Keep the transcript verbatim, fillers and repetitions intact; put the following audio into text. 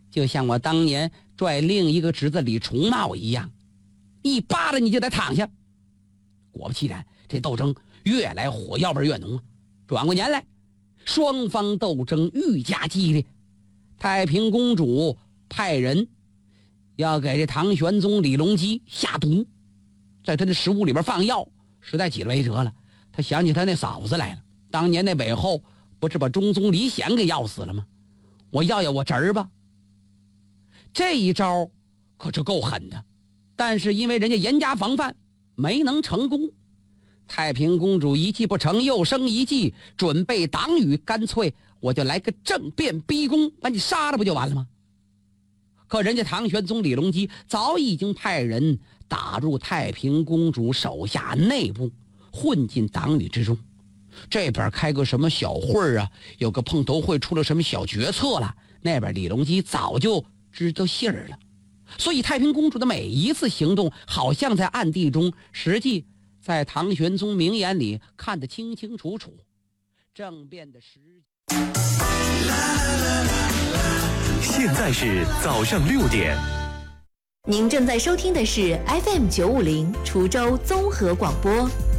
就像我当年拽另一个侄子李重茂一样，一扒拉你就得躺下。果不其然，这斗争越来火药味越浓啊。转过年来，双方斗争愈加激烈。太平公主派人要给这唐玄宗李隆基下毒，在他的食物里边放药，实在挤了没辙了。他想起他那嫂子来了，当年那韦后不是把中宗李显给要死了吗？我要要我侄儿吧。这一招可就够狠的，但是因为人家严加防范，没能成功。太平公主一计不成，又生一计，准备党羽，干脆我就来个政变逼宫，把你杀了不就完了吗？可人家唐玄宗李隆基早已经派人打入太平公主手下内部，混进党羽之中。这边开个什么小会啊，有个碰头会出了什么小决策了，那边李隆基早就知道信儿了。所以太平公主的每一次行动好像在暗地中，实际在唐玄宗明眼里看得清清楚楚。政变的时现在是早上六点。 您正在收听的是 F M 九五零滁州综合广播。